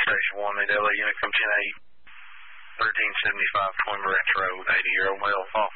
Station 1, need LA unit come 10-8, 1375 Twin Branch Road, 80-year-old male, false.